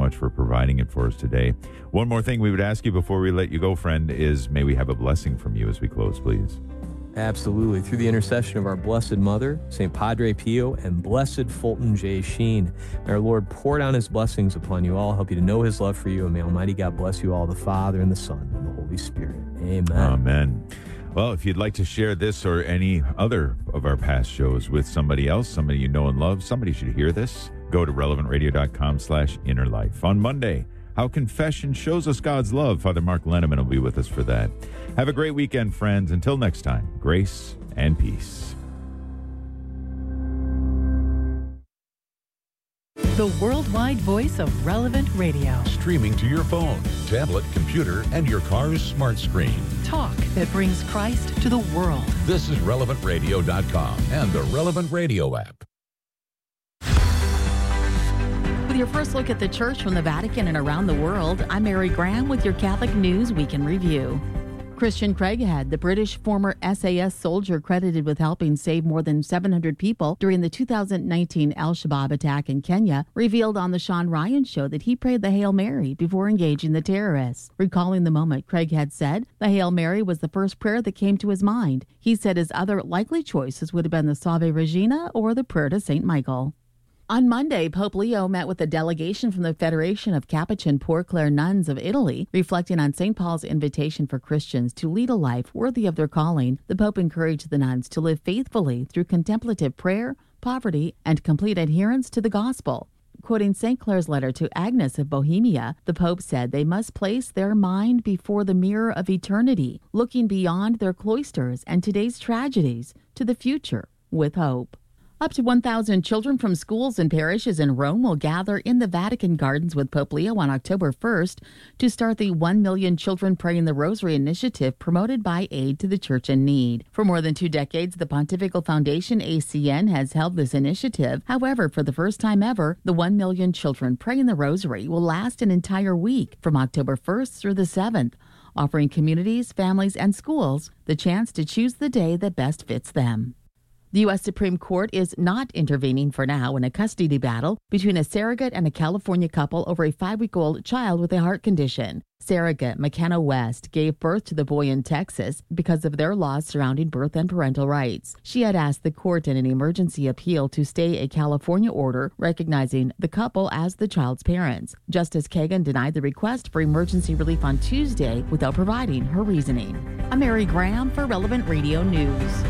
much for providing it for us today. One more thing we would ask you before we let you go, friend, is may we have a blessing from you as we close, please. Absolutely. Through the intercession of our Blessed Mother, St. Padre Pio, and Blessed Fulton J. Sheen, may our Lord pour down his blessings upon you all, help you to know his love for you, and may Almighty God bless you all, the Father, and the Son, and the Holy Spirit. Amen. Amen. Well, if you'd like to share this or any other of our past shows with somebody else, somebody you know and love, somebody should hear this, go to relevantradio.com/innerlife. On Monday, how confession shows us God's love. Father Mark Lenneman will be with us for that. Have a great weekend, friends. Until next time, grace and peace. The worldwide voice of Relevant Radio. Streaming to your phone, tablet, computer, and your car's smart screen. Talk that brings Christ to the world. This is relevantradio.com and the Relevant Radio app. With your first look at the church from the Vatican and around the world, I'm Mary Graham with your Catholic News Week in Review. Christian Craighead, the British former SAS soldier credited with helping save more than 700 people during the 2019 Al-Shabaab attack in Kenya, revealed on the Sean Ryan Show that he prayed the Hail Mary before engaging the terrorists. Recalling the moment, Craighead said the Hail Mary was the first prayer that came to his mind. He said his other likely choices would have been the Salve Regina or the prayer to St. Michael. On Monday, Pope Leo met with a delegation from the Federation of Capuchin Poor Clare Nuns of Italy, reflecting on St. Paul's invitation for Christians to lead a life worthy of their calling. The Pope encouraged the nuns to live faithfully through contemplative prayer, poverty, and complete adherence to the gospel. Quoting St. Clare's letter to Agnes of Bohemia, the Pope said they must place their mind before the mirror of eternity, looking beyond their cloisters and today's tragedies to the future with hope. Up to 1,000 children from schools and parishes in Rome will gather in the Vatican Gardens with Pope Leo on October 1st to start the 1 Million Children Praying the Rosary initiative promoted by Aid to the Church in Need. For more than 2 decades, the Pontifical Foundation, ACN, has held this initiative. However, for the first time ever, the 1 Million Children Praying the Rosary will last an entire week from October 1st through the 7th, offering communities, families, and schools the chance to choose the day that best fits them. The U.S. Supreme Court is not intervening for now in a custody battle between a surrogate and a California couple over a 5-week-old child with a heart condition. Surrogate McKenna West gave birth to the boy in Texas because of their laws surrounding birth and parental rights. She had asked the court in an emergency appeal to stay a California order recognizing the couple as the child's parents. Justice Kagan denied the request for emergency relief on Tuesday without providing her reasoning. I'm Mary Graham for Relevant Radio News.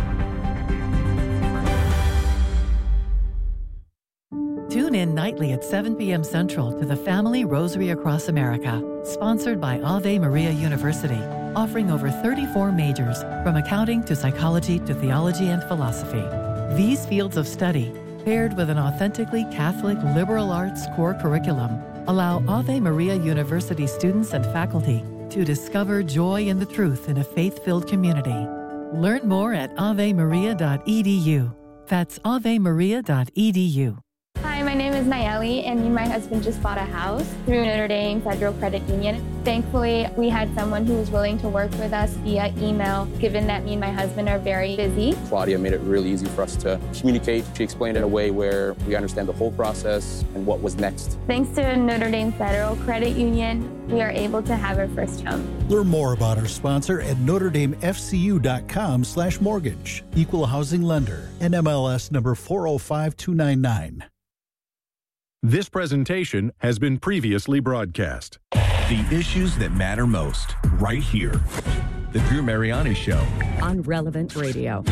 Tune in nightly at 7 p.m. Central to the Family Rosary Across America, sponsored by Ave Maria University, offering over 34 majors, from accounting to psychology to theology and philosophy. These fields of study, paired with an authentically Catholic liberal arts core curriculum, allow Ave Maria University students and faculty to discover joy in the truth in a faith-filled community. Learn more at avemaria.edu. That's avemaria.edu. Hi, my name is Nayeli, and me and my husband just bought a house through Notre Dame Federal Credit Union. Thankfully, we had someone who was willing to work with us via email, given that me and my husband are very busy. Claudia made it really easy for us to communicate. She explained it in a way where we understand the whole process and what was next. Thanks to Notre Dame Federal Credit Union, we are able to have our first home. Learn more about our sponsor at NotreDameFCU.com/mortgage. Equal housing lender. NMLS number 405299. This presentation has been previously broadcast. The issues that matter most, right here. The Drew Mariani Show on Relevant Radio.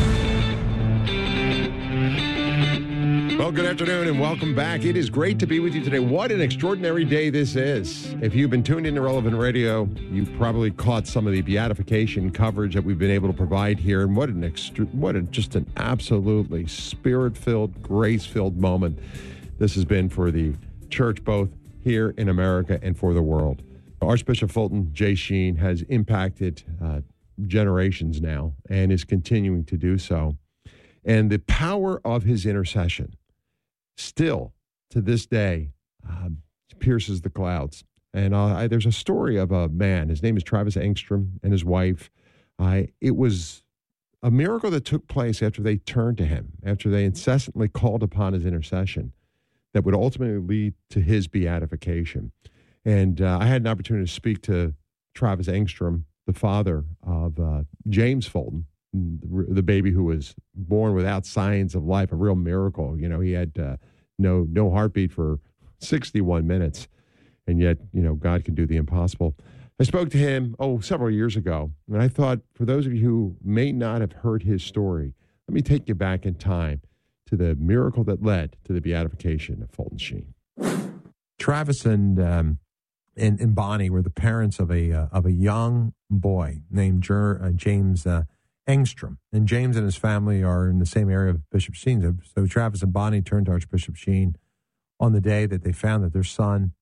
Well, good afternoon and welcome back. It is great to be with you today. What an extraordinary day this is. If you've been tuned into Relevant Radio, you've probably caught some of the beatification coverage that we've been able to provide here. And just an absolutely spirit-filled, grace-filled moment this has been for the church, both here in America and for the world. Archbishop Fulton J. Sheen has impacted generations now and is continuing to do so. And the power of his intercession still to this day pierces the clouds. And there's a story of a man. His name is Travis Engstrom and his wife. It was a miracle that took place after they turned to him, after they incessantly called upon his intercession. that would ultimately lead to his beatification. And I had an opportunity to speak to Travis Engstrom, the father of James Fulton, the baby who was born without signs of life, a real miracle. You know, he had no heartbeat for 61 minutes, and yet, you know, God can do the impossible. I spoke to him, several years ago, and I thought, for those of you who may not have heard his story, let me take you back in time to the miracle that led to the beatification of Fulton Sheen. Travis and Bonnie were the parents of a young boy named James Engstrom, and James and his family are in the same area of Bishop Sheen. So Travis and Bonnie turned to Archbishop Sheen on the day that they found that their son,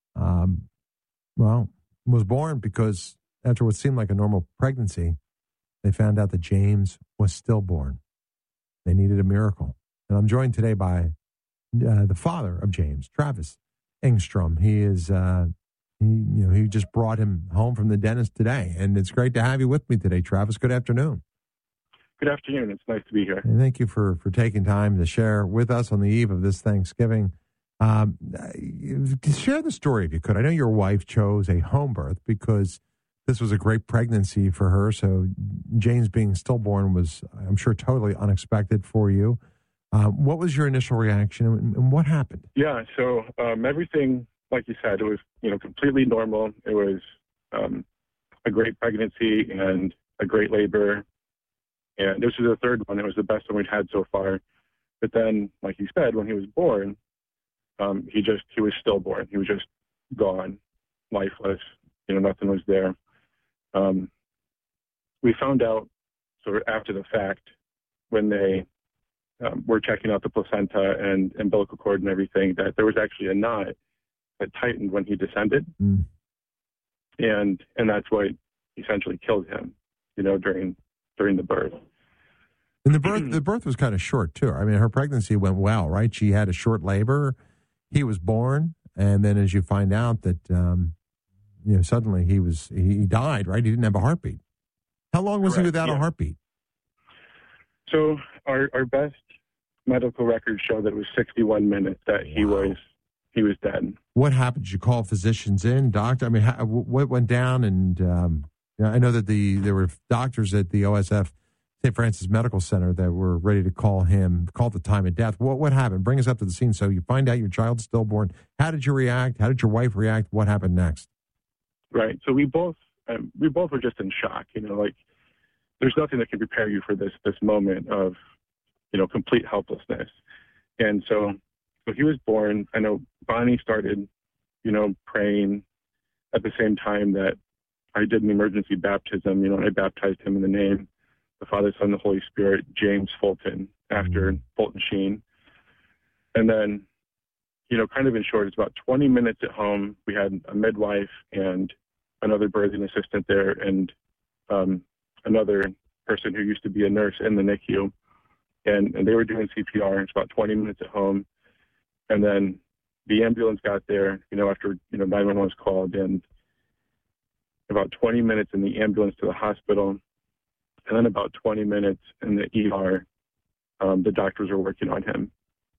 was born, because after what seemed like a normal pregnancy, they found out that James was stillborn. They needed a miracle. And I'm joined today by the father of James, Travis Engstrom. He is, he just brought him home from the dentist today, and it's great to have you with me today, Travis. Good afternoon. Good afternoon. It's nice to be here. And thank you for taking time to share with us on the eve of this Thanksgiving. Share the story if you could. I know your wife chose a home birth because this was a great pregnancy for her. So James being stillborn was, I'm sure, totally unexpected for you. What was your initial reaction, and what happened? Yeah, so everything, like you said, it was completely normal. It was a great pregnancy and a great labor, and this was the third one. It was the best one we'd had so far. But then, like you said, when he was born, he was stillborn. He was just gone, lifeless. Nothing was there. We found out sort of after the fact when they were checking out the placenta and umbilical cord and everything, that there was actually a knot that tightened when he descended. Mm. And that's what essentially killed him, during the birth. And the birth was kind of short too. I mean, her pregnancy went well, right? She had a short labor. He was born, and then as you find out that suddenly he died, right? He didn't have a heartbeat. How long was he without a heartbeat? So our best medical records show that it was 61 minutes that he was dead. What happened? Did you call physicians in, doctor? I mean, what went down? And I know that there were doctors at the OSF St. Francis Medical Center that were ready to call the time of death. What happened? Bring us up to the scene. So you find out your child's stillborn. How did you react? How did your wife react? What happened next? Right. So we both were just in shock. There's nothing that can prepare you for this moment of, complete helplessness. And so he was born. I know Bonnie started, praying at the same time that I did an emergency baptism, and I baptized him in the name the Father, Son, and the Holy Spirit, James Fulton, after Fulton Sheen. And then, kind of in short, it's about 20 minutes at home. We had a midwife and another birthing assistant there, and another person who used to be a nurse in the NICU. And they were doing CPR. It's about 20 minutes at home. And then the ambulance got there, after, 911 was called, and about 20 minutes in the ambulance to the hospital. And then about 20 minutes in the ER, the doctors were working on him.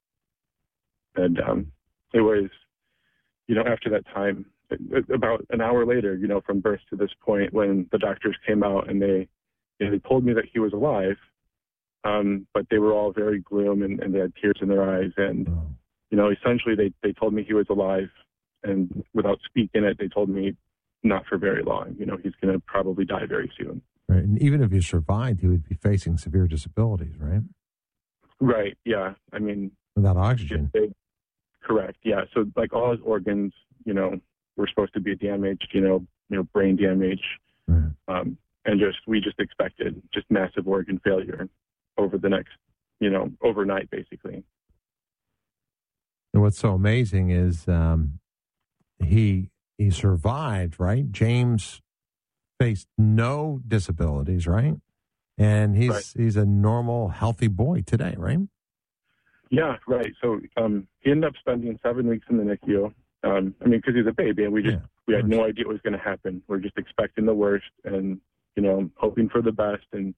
And it was, after that time, about an hour later, from birth to this point, when the doctors came out and they told me that he was alive, but they were all very gloom and they had tears in their eyes. And, essentially they told me he was alive, and without speaking it, they told me not for very long. He's going to probably die very soon. Right. And even if he survived, he would be facing severe disabilities, right? Right. Yeah. I mean, without oxygen. Correct. Yeah. So like all his organs, were supposed to be damaged, brain damage. Right. And we just expected just massive organ failure over the next, overnight, basically. And what's so amazing is he survived, right? James faced no disabilities, right? And he's a normal, healthy boy today, right? Yeah, right. So he ended up spending 7 weeks in the NICU. Because he's a baby, and we had no idea what was going to happen. We're just expecting the worst, and hoping for the best, and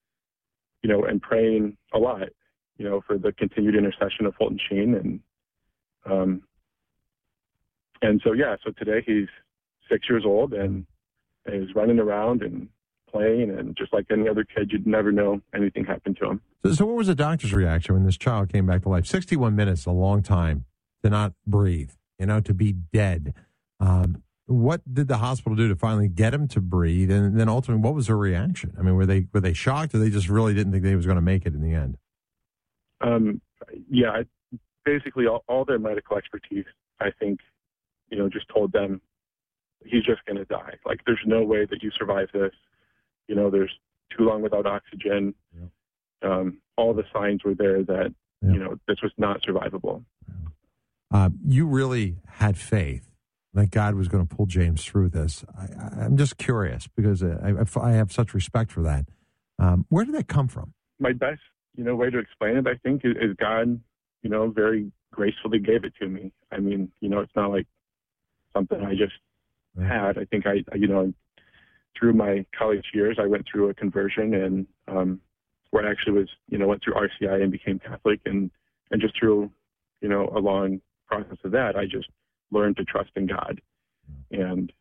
and praying a lot, for the continued intercession of Fulton Sheen, And so, so today he's 6 years old and is running around and playing, and just like any other kid, you'd never know anything happened to him. So what was the doctor's reaction when this child came back to life? 61 minutes, a long time to not breathe, to be dead. What did the hospital do to finally get him to breathe? And then ultimately, what was their reaction? I mean, were they shocked, or they just really didn't think they was going to make it in the end? Basically all their medical expertise, I think, just told them he's just going to die. Like, there's no way that you survive this. There's too long without oxygen. Yeah. All the signs were there that, this was not survivable. You really had faith that God was going to pull James through this. I'm just curious because I have such respect for that. Where did that come from? My best, way to explain it, I think, is God, very gracefully gave it to me. I mean, it's not like something I just had. I think through my college years, I went through a conversion, and where I actually was, went through RCI and became Catholic, and just through, a long process of that, I just learned to trust in God. And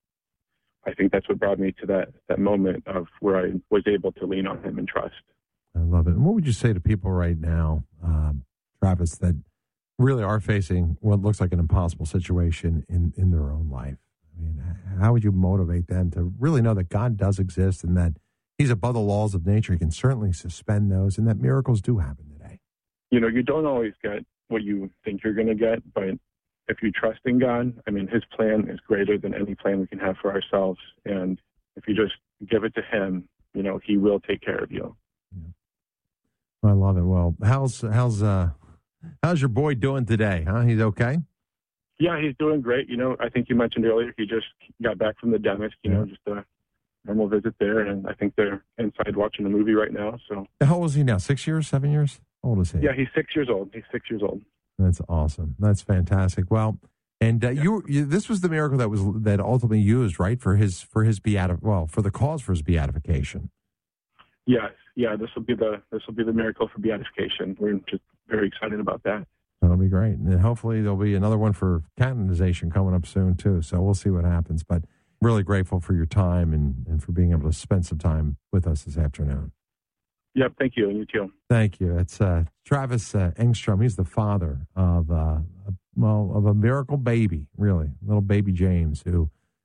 I think that's what brought me to that moment of where I was able to lean on him and trust. I love it. And what would you say to people right now, Travis, that really are facing what looks like an impossible situation in their own life? I mean, how would you motivate them to really know that God does exist and that he's above the laws of nature? He can certainly suspend those, and that miracles do happen today. You don't always get what you think you're going to get, but if you trust in God, I mean, his plan is greater than any plan we can have for ourselves. And if you just give it to him, he will take care of you. I love it. Well, how's your boy doing today? Huh? He's okay? Yeah, he's doing great. I think you mentioned earlier he just got back from the dentist. Just a normal visit there, and I think they're inside watching a movie right now. So how old is he now? 6 years? 7 years? How old is he? Yeah, he's 6 years old. That's awesome. That's fantastic. Well, and this was the miracle that ultimately used, right, for his for the cause for his beatification. Yes. Yeah, this will be the miracle for beatification. We're just very excited about that. That'll be great. And hopefully there'll be another one for canonization coming up soon, too. So we'll see what happens. But really grateful for your time and for being able to spend some time with us this afternoon. Yep, thank you, and you too. Thank you. It's Travis Engstrom. He's the father of a miracle baby, really, little baby James, who,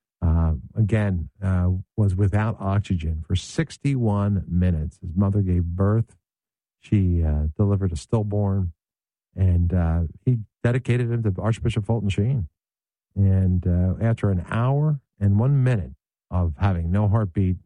again, was without oxygen for 61 minutes. His mother gave birth. She delivered a stillborn, and he dedicated him to Archbishop Fulton Sheen. And after an hour and 1 minute of having no heartbeat,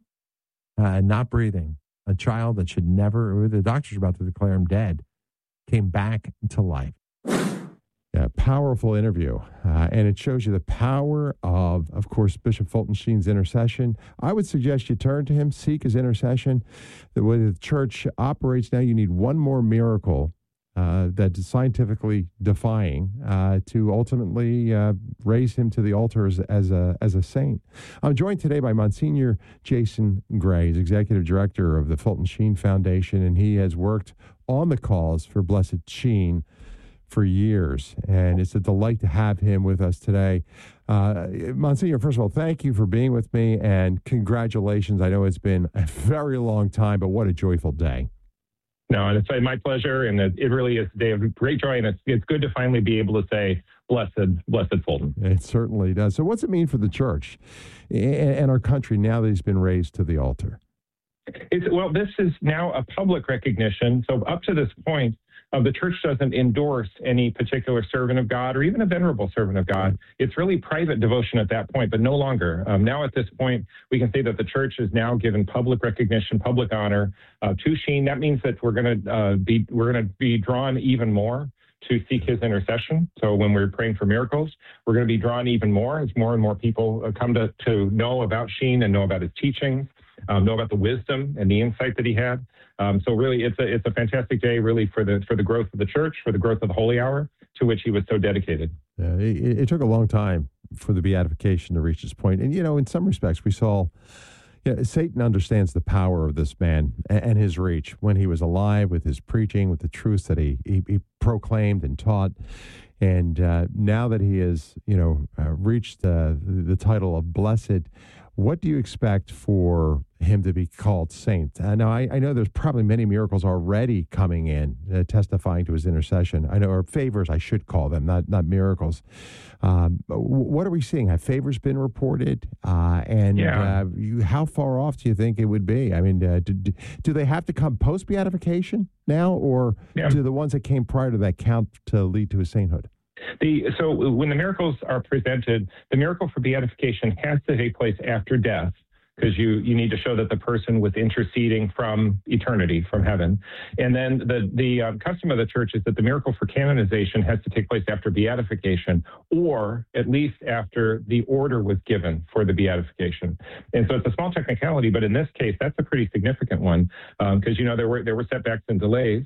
not breathing, a child that should never, the doctors were about to declare him dead, came back to life. Yeah, powerful interview. And it shows you the power of course, Bishop Fulton Sheen's intercession. I would suggest you turn to him, seek his intercession. The way the church operates now, you need one more miracle that's scientifically defying to ultimately raise him to the altar as a saint. I'm joined today by Monsignor Jason Gray. He's executive director of the Fulton Sheen Foundation, and he has worked on the cause for Blessed Sheen for years, and it's a delight to have him with us today. Monsignor, first of all, thank you for being with me, and congratulations. I know it's been a very long time, but what a joyful day. No, and it's my pleasure, and it really is a day of great joy, and it's good to finally be able to say, blessed Fulton. It certainly does. So what's it mean for the church and our country now that he's been raised to the altar? Well, this is now a public recognition. So up to this point, the church doesn't endorse any particular servant of God or even a venerable servant of God. It's really private devotion at that point, but no longer. Now at this point, we can say that the church is now given public recognition, public honor to Sheen. That means that we're going to be drawn even more to seek his intercession. So when we're praying for miracles, we're going to be drawn even more as more and more people come to know about Sheen and know about his teachings, know about the wisdom and the insight that he had. So really, it's a fantastic day, really, for the growth of the church, for the growth of the Holy Hour, to which he was so dedicated. It took a long time for the beatification to reach this point. And, in some respects, we saw Satan understands the power of this man and his reach when he was alive with his preaching, with the truths that he proclaimed and taught. And now that he has, reached the title of blessed, what do you expect for him to be called saint? Now, I know there's probably many miracles already coming in, testifying to his intercession. I know, or favors, I should call them, not miracles. What are we seeing? Have favors been reported? How far off do you think it would be? I mean, do they have to come post-beatification now, or do the ones that came prior to that count to lead to his sainthood? So when the miracles are presented, the miracle for beatification has to take place after death, because you need to show that the person was interceding from eternity, from heaven. And then the custom of the church is that the miracle for canonization has to take place after beatification, or at least after the order was given for the beatification. And so it's a small technicality, but in this case, that's a pretty significant one, because there were setbacks and delays.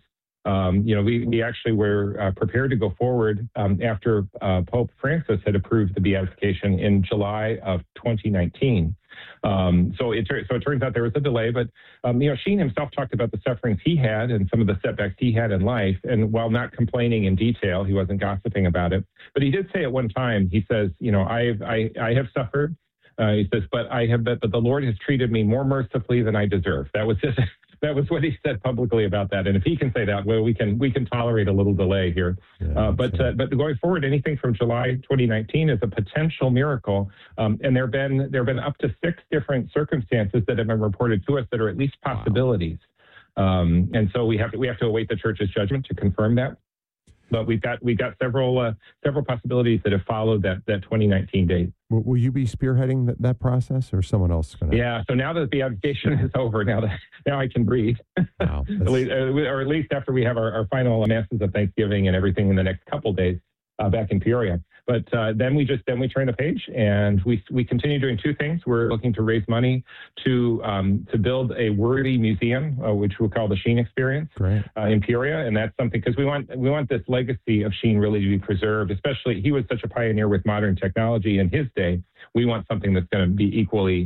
We actually were prepared to go forward after Pope Francis had approved the beatification in July of 2019. So it turns out there was a delay, but Sheen himself talked about the sufferings he had and some of the setbacks he had in life. And while not complaining in detail, he wasn't gossiping about it. But he did say at one time, he says, I have suffered. He says, but the Lord has treated me more mercifully than I deserve. That was his. That was what he said publicly about that. And if he can say that, well, we can tolerate a little delay here. But going forward, anything from July 2019 is a potential miracle. And there have been up to 6 different circumstances that have been reported to us that are at least possibilities. Wow. And so we have to await the church's judgment to confirm that. But we've got several possibilities that have followed that 2019 date. Will you be spearheading that process, or someone else going to? Yeah. So now that the beatification is over, now I can breathe. Wow, at least after we have our final masses of Thanksgiving and everything in the next couple days back in Peoria. But then we turn the page, and we continue doing 2 things. We're looking to raise money to build a worthy museum, which we'll call the Sheen Experience, in Peoria, and that's something because we want this legacy of Sheen really to be preserved. Especially, he was such a pioneer with modern technology in his day. We want something that's going to be equally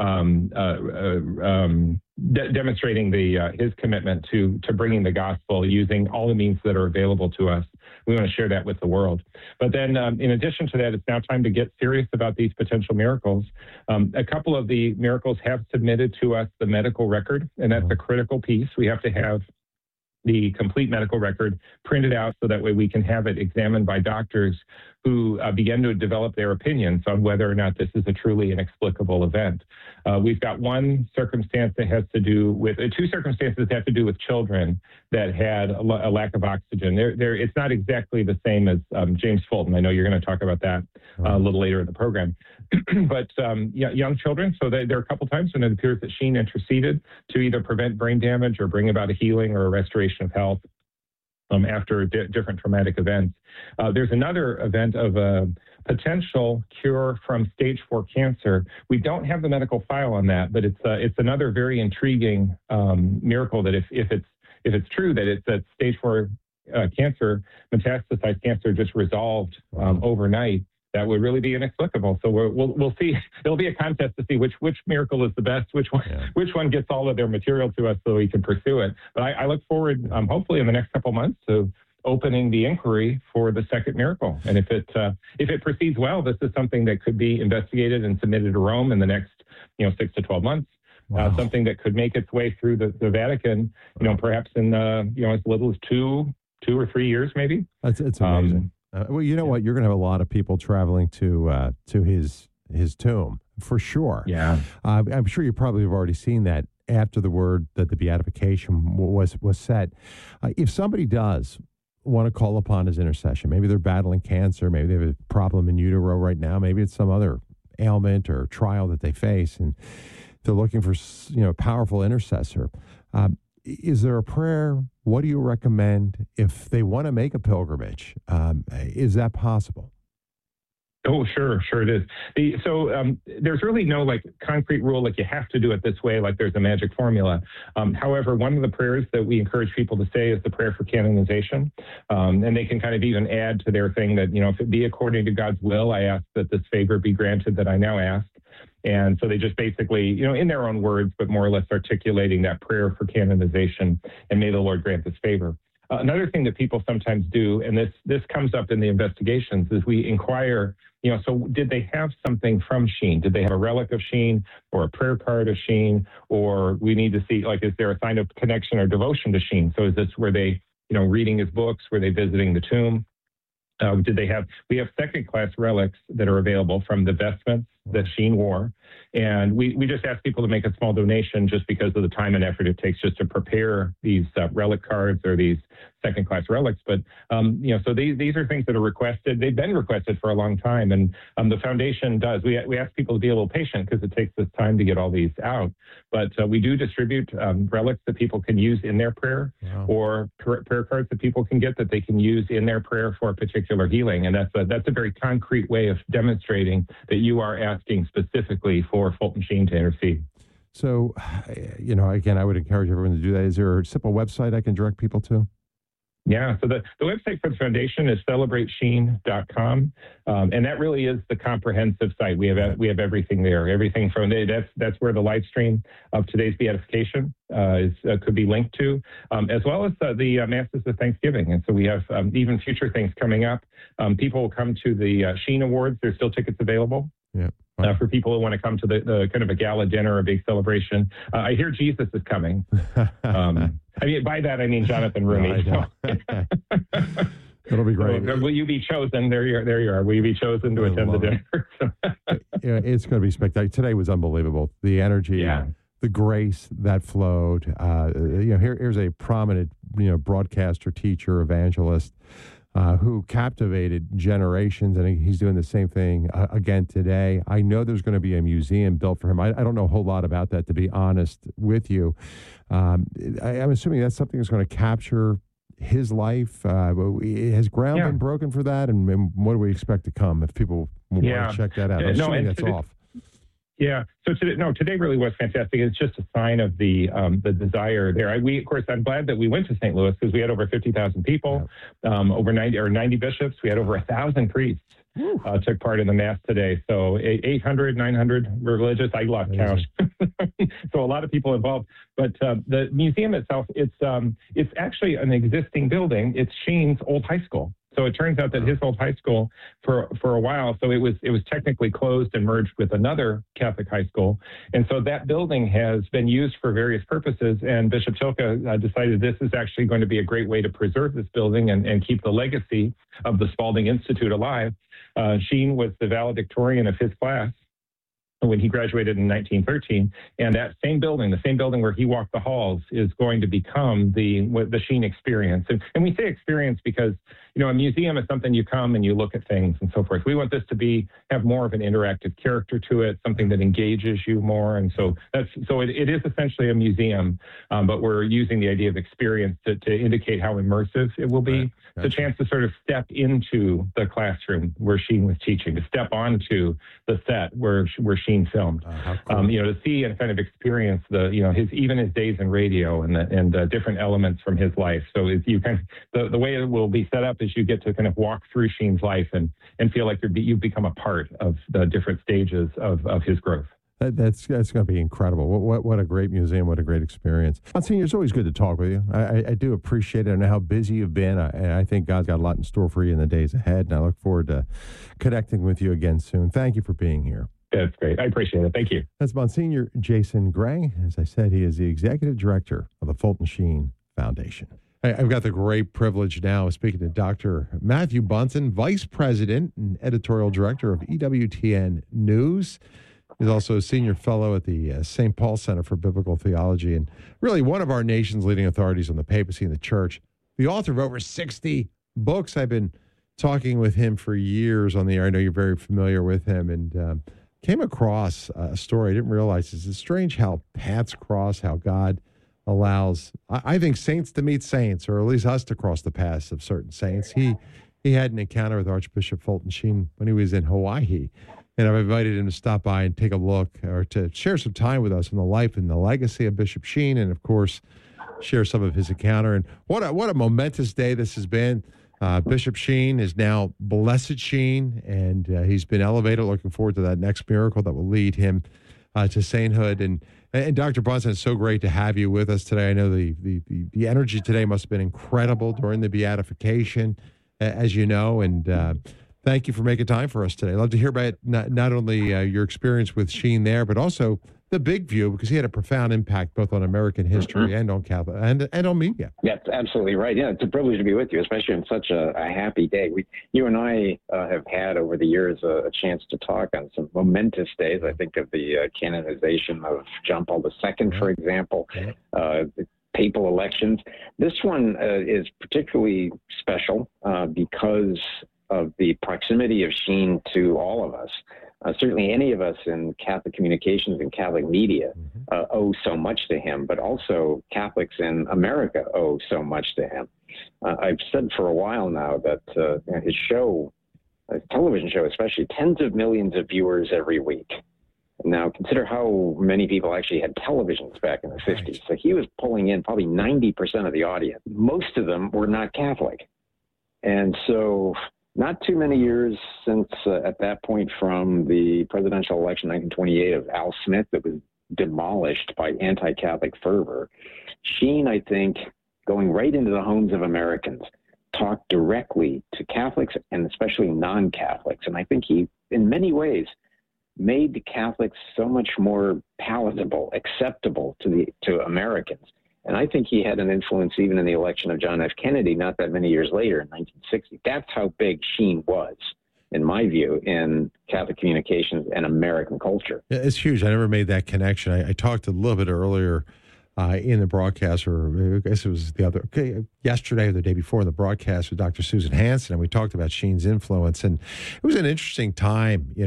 demonstrating his commitment to bringing the gospel using all the means that are available to us. We want to share that with the world. But then in addition to that, it's now time to get serious about these potential miracles. A couple of the miracles have submitted to us the medical record, and that's a critical piece. We have to have the complete medical record printed out so that way we can have it examined by doctors who begin to develop their opinions on whether or not this is a truly inexplicable event. We've got one circumstance that has to do with, 2 circumstances that have to do with children that had a lack of oxygen. It's not exactly the same as James Fulton. I know you're going to talk about that a little later in the program. But young children, so there are a couple times when it appears that Sheen interceded to either prevent brain damage or bring about a healing or a restoration of health after different traumatic events. There's another event of a potential cure from stage 4 cancer. We don't have the medical file on that, but it's another very intriguing miracle that if it's true that it's that stage 4 cancer, metastasized cancer, just resolved overnight, that would really be inexplicable. So we'll see. There'll be a contest to see which miracle is the best, which one gets all of their material to us so we can pursue it. But I look forward, hopefully in the next couple months, to opening the inquiry for the second miracle. And if it proceeds well, this is something that could be investigated and submitted to Rome in the next 6 to 12 months. Wow. Something that could make its way through the Vatican, perhaps in as little as two or 3 years, maybe. It's amazing. Well, you know what? You're going to have a lot of people traveling to his tomb for sure. Yeah, I'm sure you probably have already seen that after the word that the beatification was set. If somebody does want to call upon his intercession, maybe they're battling cancer, maybe they have a problem in utero right now, maybe it's some other ailment or trial that they face, and they're looking for a powerful intercessor. Is there a prayer? What do you recommend if they want to make a pilgrimage? Is that possible? Oh, sure it is. So there's really no concrete rule you have to do it this way, like there's a magic formula. However, one of the prayers that we encourage people to say is the prayer for canonization. And they can kind of even add to their thing that, if it be according to God's will, I ask that this favor be granted that I now ask. And so they just basically, in their own words, but more or less articulating that prayer for canonization, and may the Lord grant this favor. Another thing that people sometimes do, and this comes up in the investigations, is we inquire, so did they have something from Sheen? Did they have a relic of Sheen or a prayer card of Sheen? Or we need to see, is there a sign of connection or devotion to Sheen? So is this where they, reading his books? Were they visiting the tomb? We have second-class relics that are available from the vestments that Sheen wore. And we just ask people to make a small donation just because of the time and effort it takes just to prepare these relic cards or these second-class relics. But, so these are things that are requested. They've been requested for a long time. And the foundation does. We ask people to be a little patient because it takes us time to get all these out. But we do distribute relics that people can use in their prayer or prayer cards that people can get that they can use in their prayer for a particular healing. And that's a very concrete way of demonstrating that you are asking specifically for Fulton Sheen to intercede. So, again, I would encourage everyone to do that. Is there a simple website I can direct people to? Yeah, so the website for the foundation is celebratesheen.com, and that really is the comprehensive site. We have everything there, everything from that's where the live stream of today's beatification could be linked to, as well as the Masses of Thanksgiving. And so we have even future things coming up. People will come to the Sheen Awards. There's still tickets available. Yeah. For people who want to come to the kind of a gala dinner, a big celebration. I hear Jesus is coming. By that, I mean Jonathan Rooney. It'll be great. So, will you be chosen? There you are. Will you be chosen to attend the dinner? It's going to be spectacular. Today was unbelievable. The energy, the grace that flowed. Here's a prominent, broadcaster, teacher, evangelist, who captivated generations, and he's doing the same thing again today. I know there's going to be a museum built for him. I don't know a whole lot about that, to be honest with you. I'm assuming that's something that's going to capture his life. Has ground been broken for that, and what do we expect to come if people want to check that out? I'm assuming that's off. Yeah. So today really was fantastic. It's just a sign of the desire there. Of course, I'm glad that we went to St. Louis because we had over 50,000 people, over 90 bishops. We had over 1,000 priests took part in the Mass today. So 800, 900 religious. I lost count. So a lot of people involved. But the museum itself, it's actually an existing building. It's Sheen's old high school. So it turns out that his old high school for a while, so it was technically closed and merged with another Catholic high school. And so that building has been used for various purposes. And Bishop Chilka decided this is actually going to be a great way to preserve this building and keep the legacy of the Spalding Institute alive. Sheen was the valedictorian of his class when he graduated in 1913, and that same building, where he walked the halls, is going to become the Sheen experience. And we say experience because, a museum is something you come and you look at things and so forth. We want this to have more of an interactive character to it, something that engages you more. And so it is essentially a museum, but we're using the idea of experience to indicate how immersive it will be. It's a chance to sort of step into the classroom where Sheen was teaching, to step onto the set where Sheen filmed, cool. To see and kind of experience his days in radio and different elements from his life. So you the way it will be set up is you get to kind of walk through Sheen's life and feel like you've become a part of the different stages of his growth. That's going to be incredible. What a great museum. What a great experience. Monsignor, it's always good to talk with you. I do appreciate it. I know how busy you've been. I think God's got a lot in store for you in the days ahead, and I look forward to connecting with you again soon. Thank you for being here. That's great. I appreciate it. Thank you. That's Monsignor Jason Gray. As I said, he is the executive director of the Fulton Sheen Foundation. I've got the great privilege now of speaking to Dr. Matthew Bunson, Vice President and Editorial Director of EWTN News. He's also a senior fellow at the St. Paul Center for Biblical Theology and really one of our nation's leading authorities on the papacy and the church. The author of over 60 books. I've been talking with him for years on the air. I know you're very familiar with him, and came across a story I didn't realize. It's strange how paths cross, how God allows, I think, saints to meet saints, or at least us to cross the paths of certain saints. He had an encounter with Archbishop Fulton Sheen when he was in Hawaii, and I've invited him to stop by and take a look, or to share some time with us on the life and the legacy of Bishop Sheen, and of course, share some of his encounter. And what a momentous day this has been. Bishop Sheen is now Blessed Sheen, and he's been elevated. Looking forward to that next miracle that will lead him to sainthood. And Dr. Bahnsen, it's so great to have you with us today. I know the energy today must have been incredible during the beatification, as you know, and thank you for making time for us today. I'd love to hear about not only your experience with Sheen there, but also the big view, because he had a profound impact both on American history and on Catholic and on media. Yeah, that's absolutely right. Yeah, it's a privilege to be with you, especially on such a happy day. You and I have had over the years a chance to talk on some momentous days. I think of the canonization of John Paul II, for example, the papal elections. This one is particularly special because of the proximity of Sheen to all of us. Certainly any of us in Catholic communications and Catholic media owe so much to him, but also Catholics in America owe so much to him. I've said for a while now that his show, his television show especially, tens of millions of viewers every week. Now, consider how many people actually had televisions back in the 50s. So he was pulling in probably 90% of the audience. Most of them were not Catholic. And so not too many years since at that point from the presidential election 1928 of Al Smith that was demolished by anti-Catholic fervor, Sheen, I think, going right into the homes of Americans, talked directly to Catholics and especially non-Catholics. And I think he, in many ways, made the Catholics so much more palatable, acceptable to Americans. And I think he had an influence even in the election of John F. Kennedy not that many years later in 1960. That's how big Sheen was, in my view, in Catholic communications and American culture. Yeah, it's huge. I never made that connection. I talked a little bit earlier in the broadcast, or I guess it was yesterday or the day before in the broadcast with Dr. Susan Hansen, and we talked about Sheen's influence. And it was an interesting time, the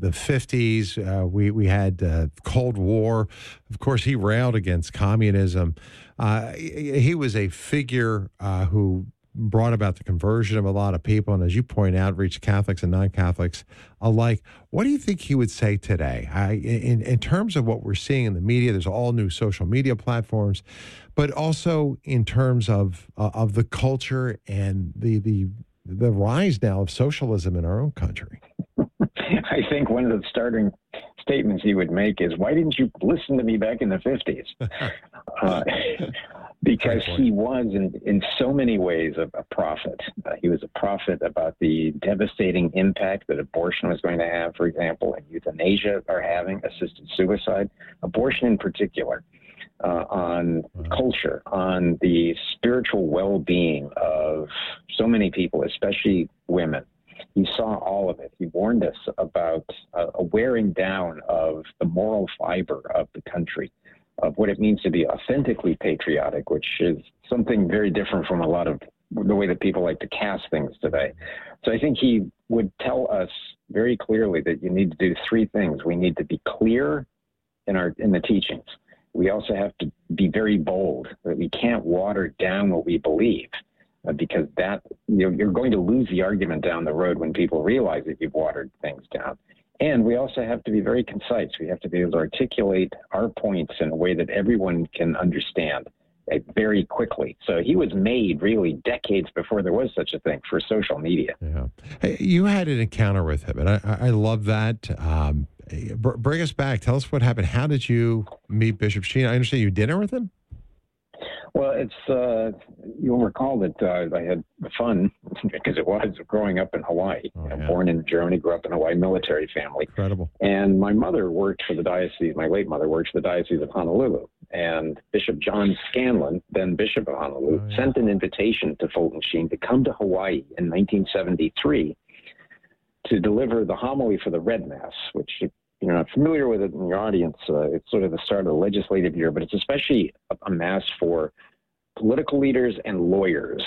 50s. We had Cold War. Of course, he railed against communism. He was a figure who brought about the conversion of a lot of people, and as you point out, reached Catholics and non-Catholics alike. What do you think he would say today? In terms of what we're seeing in the media, there's all new social media platforms, but also in terms of the culture and the rise now of socialism in our own country. I think one of the starting statements he would make is, why didn't you listen to me back in the 50s? Because he was, in so many ways, a prophet. He was a prophet about the devastating impact that abortion was going to have, for example, and euthanasia are having, assisted suicide, abortion in particular, on culture, on the spiritual well-being of so many people, especially women. He saw all of it. He warned us about a wearing down of the moral fiber of the country, of what it means to be authentically patriotic, which is something very different from a lot of the way that people like to cast things today. So I think he would tell us very clearly that you need to do three things. We need to be clear in the teachings. We also have to be very bold, that we can't water down what we believe, because that you're going to lose the argument down the road when people realize that you've watered things down. And we also have to be very concise. We have to be able to articulate our points in a way that everyone can understand very quickly. So he was made really decades before there was such a thing for social media. Yeah. Hey, you had an encounter with him, and I love that. Bring us back. Tell us what happened. How did you meet Bishop Sheen? I understand you dinner with him? Well, it's you'll recall that I had fun because it was growing up in Hawaii. Born in Germany, grew up in a Hawaii military family. Incredible. And my mother worked for the diocese. My late mother worked for the Diocese of Honolulu. And Bishop John Scanlon, then Bishop of Honolulu, sent an invitation to Fulton Sheen to come to Hawaii in 1973 to deliver the homily for the Red Mass, which, if you're not familiar with it in your audience, it's sort of the start of the legislative year, but it's especially a mass for political leaders and lawyers.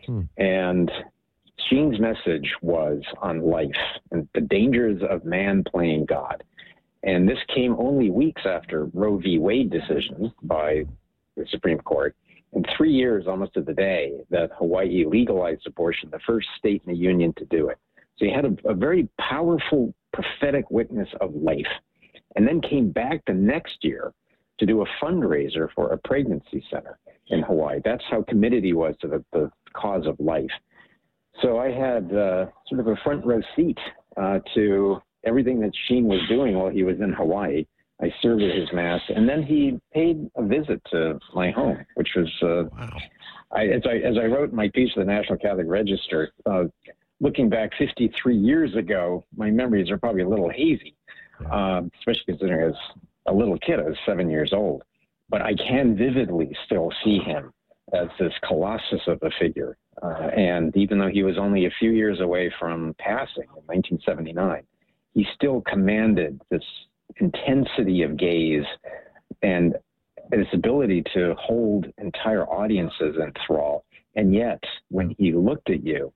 And Sheen's message was on life and the dangers of man playing God. And this came only weeks after Roe v. Wade decision by the Supreme Court, and 3 years almost to the day that Hawaii legalized abortion, the first state in the union to do it. So he had a very powerful prophetic witness of life, and then came back the next year to do a fundraiser for a pregnancy center in Hawaii. That's how committed he was to the cause of life. So I had sort of a front row seat to everything that Sheen was doing while he was in Hawaii. I served at his Mass, and then he paid a visit to my home, which was, wow. As I wrote in my piece for the National Catholic Register, looking back 53 years ago, my memories are probably a little hazy, especially considering as a little kid, I was 7 years old. But I can vividly still see him as this colossus of a figure. And even though he was only a few years away from passing in 1979, he still commanded this intensity of gaze and this ability to hold entire audiences in thrall. And yet, when he looked at you,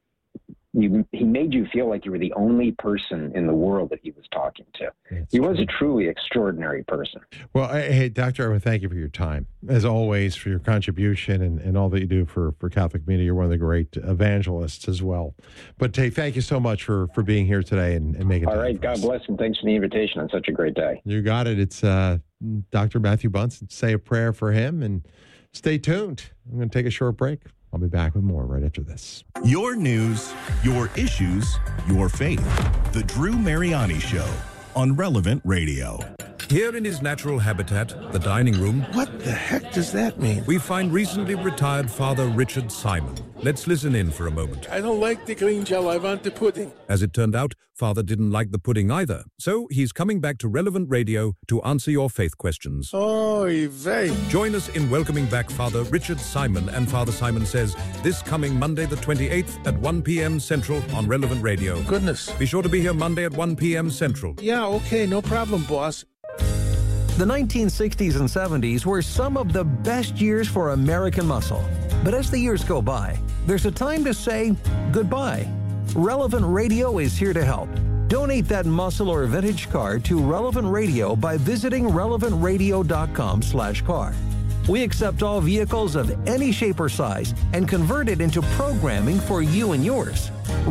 he made you feel like you were the only person in the world that he was talking to. He was a truly extraordinary person. Well, hey, Doctor, I want to thank you for your time, as always, for your contribution and all that you do for Catholic community. You're one of the great evangelists as well. But, hey, thank you so much for being here today and making time. All right, God bless, and thanks for the invitation on such a great day. You got it. It's Dr. Matthew Bunson. Say a prayer for him and stay tuned. I'm going to take a short break. I'll be back with more right after this. Your news, your issues, your faith. The Drew Mariani Show on Relevant Radio. Here in his natural habitat, the dining room. What the heck does that mean? We find recently retired Father Richard Simon. Let's listen in for a moment. I don't like the green gel. I want the pudding. As it turned out, Father didn't like the pudding either. So he's coming back to Relevant Radio to answer your faith questions. Oy vey. Join us in welcoming back Father Richard Simon and Father Simon Says this coming Monday the 28th at 1 p.m. Central on Relevant Radio. Goodness. Be sure to be here Monday at 1 p.m. Central. Yeah, okay, no problem, boss. The 1960s and 70s were some of the best years for American muscle. But as the years go by, there's a time to say goodbye. Relevant Radio is here to help. Donate that muscle or vintage car to Relevant Radio by visiting relevantradio.com/car. We accept all vehicles of any shape or size and convert it into programming for you and yours.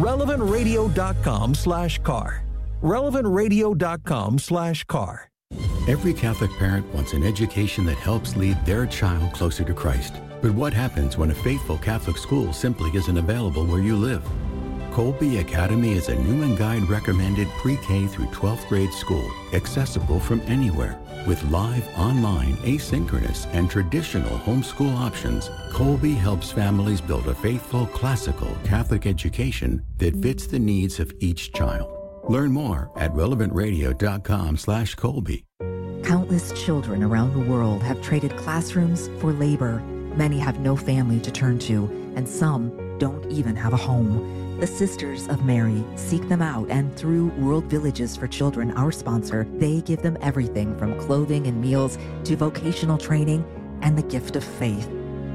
relevantradio.com/car. relevantradio.com/car. Every Catholic parent wants an education that helps lead their child closer to Christ. But what happens when a faithful Catholic school simply isn't available where you live? Colby Academy is a Newman Guide recommended pre-K through 12th grade school, accessible from anywhere. With live, online, asynchronous, and traditional homeschool options, Colby helps families build a faithful, classical Catholic education that fits the needs of each child. Learn more at relevantradio.com/Colby. Countless children around the world have traded classrooms for labor. Many have no family to turn to, and some don't even have a home. The Sisters of Mary seek them out, and through World Villages for Children, our sponsor, they give them everything from clothing and meals to vocational training and the gift of faith.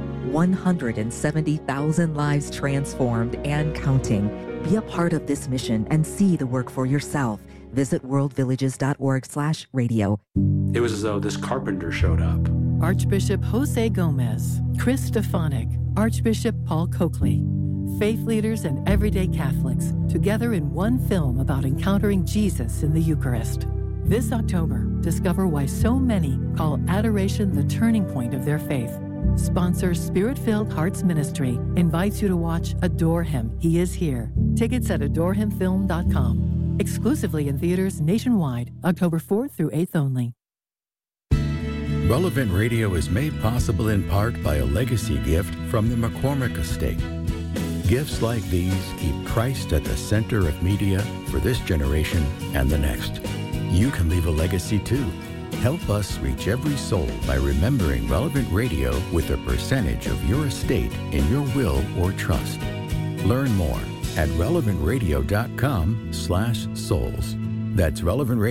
170,000 lives transformed and counting. Be a part of this mission and see the work for yourself. Visit worldvillages.org/radio. It was as though this carpenter showed up. Archbishop Jose Gomez, Chris Stefanik, Archbishop Paul Coakley. Faith leaders and everyday Catholics together in one film about encountering Jesus in the Eucharist. This October, discover why so many call adoration the turning point of their faith. Sponsor Spirit-Filled Hearts Ministry invites you to watch Adore Him, He Is Here. Tickets at adorehimfilm.com. Exclusively in theaters nationwide, October 4th through 8th only. Relevant Radio is made possible in part by a legacy gift from the McCormick Estate. Gifts like these keep Christ at the center of media for this generation and the next. You can leave a legacy too. Help us reach every soul by remembering Relevant Radio with a percentage of your estate in your will or trust. Learn more at relevantradio.com/souls. That's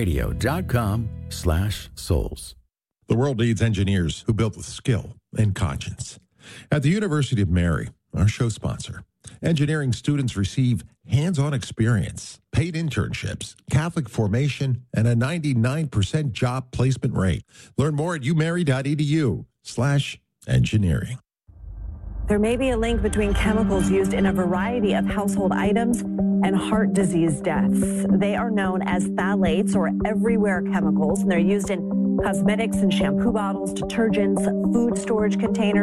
relevantradio.com/souls. The world needs engineers who build with skill and conscience. At the University of Mary, our show sponsor, engineering students receive hands-on experience, paid internships, Catholic formation, and a 99% job placement rate. Learn more at umary.edu/engineering. There may be a link between chemicals used in a variety of household items and heart disease deaths. They are known as phthalates, or everywhere chemicals, and they're used in cosmetics and shampoo bottles, detergents, food storage containers,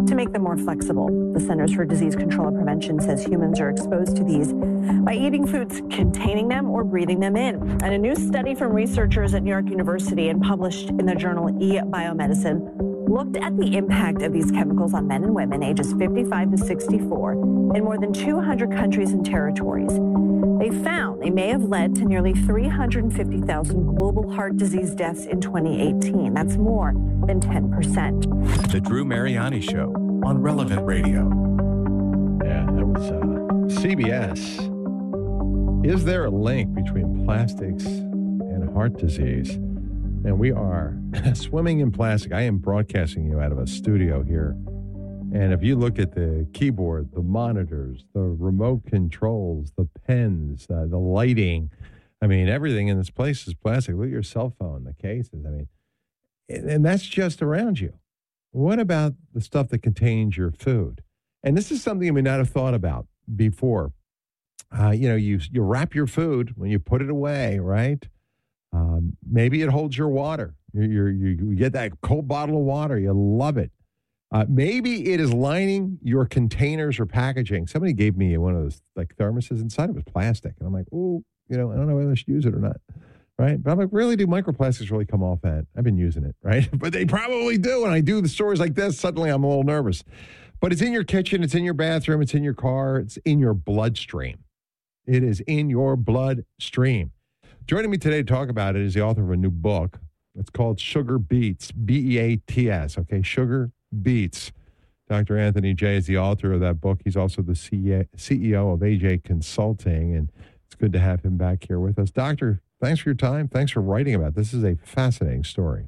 to make them more flexible. The Centers for Disease Control and Prevention says humans are exposed to these by eating foods containing them or breathing them in. And a new study from researchers at New York University and published in the journal eBiomedicine looked at the impact of these chemicals on men and women ages 55 to 64 in more than 200 countries and territories. They found they may have led to nearly 350,000 global heart disease deaths in 2018. That's more than 10%. The Drew Mariani Show on Relevant Radio. Yeah, that was CBS. Is there a link between plastics and heart disease? And we are swimming in plastic. I am broadcasting you out of a studio here. And if you look at the keyboard, the monitors, the remote controls, the pens, the lighting, I mean, everything in this place is plastic. Look at your cell phone, the cases. I mean, and that's just around you. What about the stuff that contains your food? And this is something you may not have thought about before. You wrap your food when you put it away, right? Maybe it holds your water. You get that cold bottle of water. You love it. Maybe it is lining your containers or packaging. Somebody gave me one of those like thermoses. Inside it was plastic. And I'm like, oh, I don't know whether I should use it or not. Right? But I'm like, really, do microplastics really come off that? I've been using it, right? But they probably do. When I do the stories like this, suddenly I'm a little nervous. But it's in your kitchen. It's in your bathroom. It's in your car. It's in your bloodstream. It is in your bloodstream. Joining me today to talk about it is the author of a new book. It's called Sugar Beets, B-E-A-T-S, okay? Sugar Beets. Dr. Anthony Jay is the author of that book. He's also the CEO of AJ Consulting, and it's good to have him back here with us. Doctor, thanks for your time. Thanks for writing about it. This is a fascinating story.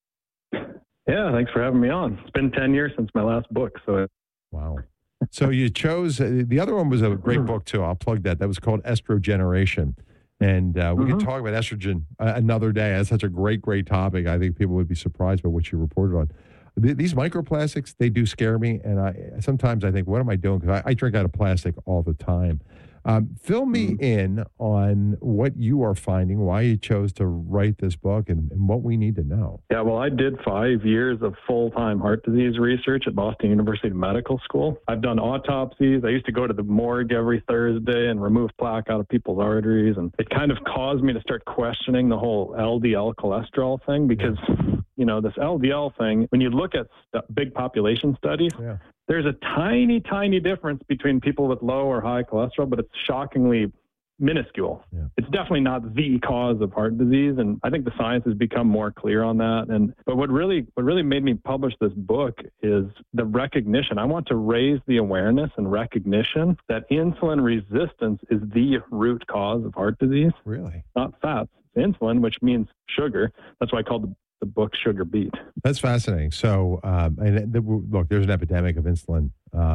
Yeah, thanks for having me on. It's been 10 years since my last book. Wow. So you chose, the other one was a great book, too. I'll plug that. That was called Estrogeneration. And we can talk about estrogen another day. That's such a great topic. I think people would be surprised by what you reported on. These microplastics, they do scare me. And sometimes I think, what am I doing? Because I drink out of plastic all the time. Fill me in on what you are finding, why you chose to write this book, and what we need to know. Yeah, well, I did 5 years of full-time heart disease research at Boston University Medical School. I've done autopsies. I used to go to the morgue every Thursday and remove plaque out of people's arteries. And it kind of caused me to start questioning the whole LDL cholesterol thing because, this LDL thing, when you look at big population studies, there's a tiny, tiny difference between people with low or high cholesterol, but it's shockingly minuscule. Yeah. It's definitely not the cause of heart disease, and I think the science has become more clear on that. But what really made me publish this book is the recognition. I want to raise the awareness and recognition that insulin resistance is the root cause of heart disease. Really? Not fats. It's insulin, which means sugar. That's why I called the book Sugar Beet. That's fascinating. So, look, there's an epidemic of insulin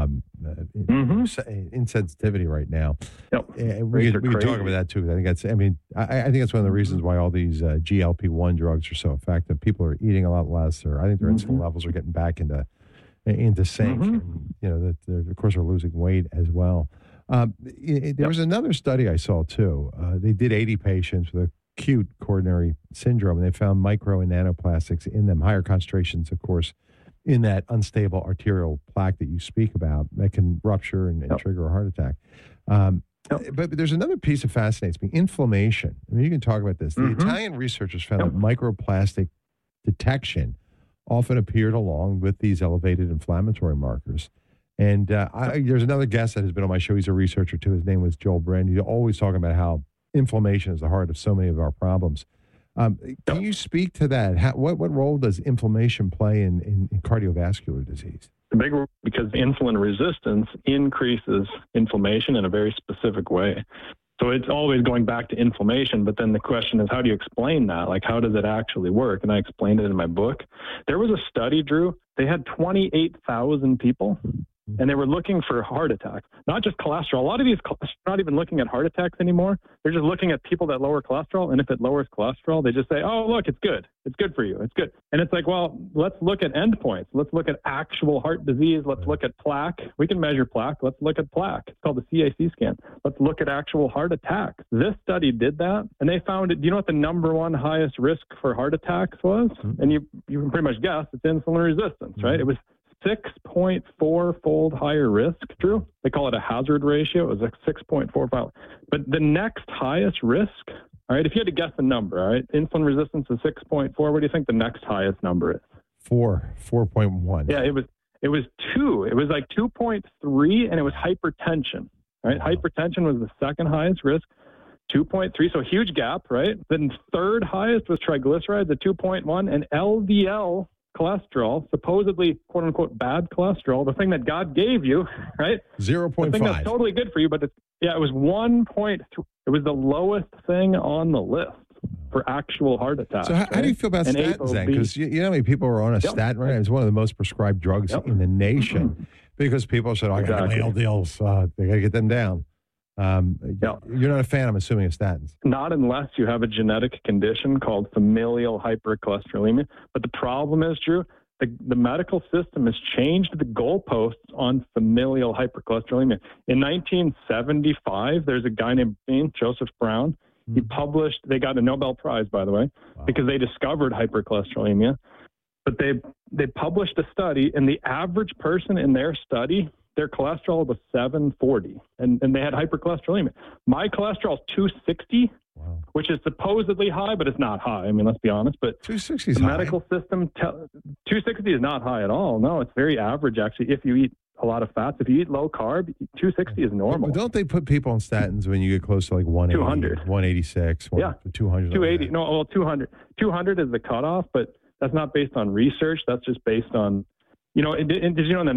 insensitivity right now. Yep. We can talk about that too. I think that's one of the reasons why all these GLP-1 drugs are so effective. People are eating a lot less, or I think their insulin levels are getting back into sync. And, that of course are losing weight as well. There was another study I saw too. They did 80 patients with acute coronary syndrome, and they found micro and nanoplastics in them, higher concentrations, of course, in that unstable arterial plaque that you speak about that can rupture and trigger a heart attack. But there's another piece that fascinates me, inflammation. I mean, you can talk about this. The Italian researchers found that microplastic detection often appeared along with these elevated inflammatory markers. And there's another guest that has been on my show. He's a researcher, too. His name was Joel Brand. He's always talking about how inflammation is the heart of so many of our problems. Can you speak to that? What role does inflammation play in cardiovascular disease? The big role, because insulin resistance increases inflammation in a very specific way. So it's always going back to inflammation, but then the question is, how do you explain that? Like, how does it actually work? And I explained it in my book. There was a study, Drew. They had 28,000 people, and they were looking for heart attacks, not just cholesterol. A lot of these are not even looking at heart attacks anymore. They're just looking at people that lower cholesterol, and if it lowers cholesterol, they just say, oh, look, it's good. It's good for you. It's good. And it's like, well, let's look at endpoints. Let's look at actual heart disease. Let's look at plaque. We can measure plaque. Let's look at plaque. It's called the CAC scan. Let's look at actual heart attacks. This study did that, and they found it. Do you know what the number one highest risk for heart attacks was? And you can pretty much guess it's insulin resistance, right? It was 6.4-fold higher risk, Drew. They call it a hazard ratio. It was a 6.45. But the next highest risk, all right, if you had to guess the number, all right, insulin resistance is 6.4. What do you think the next highest number is? 4.1. Yeah, it was 2. It was like 2.3, and it was hypertension, right? Wow. Hypertension was the second highest risk, 2.3, so huge gap, right? Then third highest was triglycerides at 2.1, and LDL cholesterol, supposedly, quote unquote, bad cholesterol, the thing that God gave you, right? 0.5. The thing that's totally good for you, but it was 1.3. It was the lowest thing on the list for actual heart attacks. So how do you feel about statins then? Because you know how many people are on a statin right now? It's one of the most prescribed drugs in the nation because people said, I got my LDLs, they got to get them down. You're not a fan, I'm assuming, of statins. Not unless you have a genetic condition called familial hypercholesterolemia. But the problem is, Drew, the medical system has changed the goalposts on familial hypercholesterolemia. In 1975, there's a guy named Joseph Brown. He published, they got a Nobel Prize, by the way, because they discovered hypercholesterolemia. But they published a study, and the average person in their study, their cholesterol was 740, and they had hypercholesterolemia. My cholesterol is 260, which is supposedly high, but it's not high. I mean, let's be honest. But 260 is the medical system, 260 is not high at all. No, it's very average, actually, if you eat a lot of fats. If you eat low carb, 260 is normal. But don't they put people on statins when you get close to like 180, 200, 186, 200? 280. No, well, 200. 200 is the cutoff, but that's not based on research. That's just based on, did you know in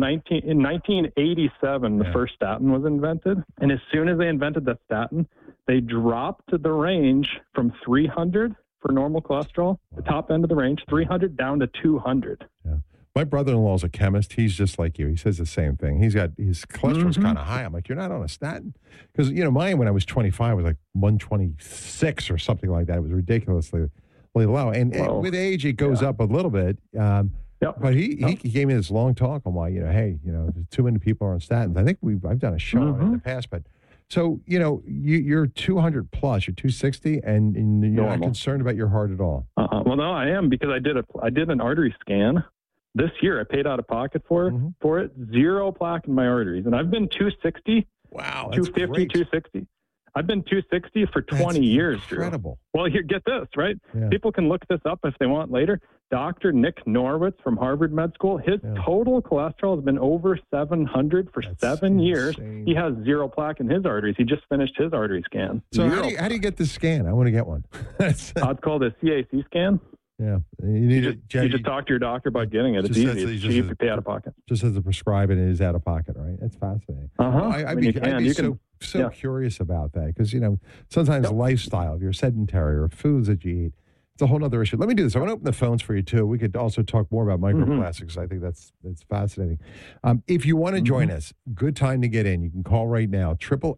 1987, the first statin was invented? And as soon as they invented that statin, they dropped the range from 300 for normal cholesterol, the top end of the range, 300 down to 200. Yeah. My brother-in-law is a chemist. He's just like you. He says the same thing. His cholesterol's kind of high. I'm like, you're not on a statin? Because, mine when I was 25 was like 126 or something like that. It was ridiculously low. And with age, it goes up a little bit. But he gave me this long talk on why, too many people are on statins. I think I've done a show on it in the past, but so, you're 200 plus, you're 260, and you're not concerned about your heart at all. Well, no, I am, because I did an artery scan this year. I paid out of pocket for it. 0 plaque in my arteries, and I've been 260. Wow, 250, great. 260. I've been 260 for 20 years. Incredible. Drew. Well, here, get this, right? Yeah. People can look this up if they want later. Dr. Nick Norwitz from Harvard Med School, his total cholesterol has been over 700 for 7 years. He has 0 plaque in his arteries. He just finished his artery scan. So how do you get this scan? I want to get one. It's called a CAC scan. Yeah. You just talk to your doctor about getting it. It's easy. It's cheap. You pay out of pocket. Just has to prescribe it, and it is out of pocket, right? That's fascinating. I'd be so curious about that because, sometimes lifestyle, if you're sedentary or foods that you eat, it's a whole other issue. Let me do this. I want to open the phones for you, too. We could also talk more about microplastics. I think that's fascinating. If you want to join us, good time to get in. You can call right now,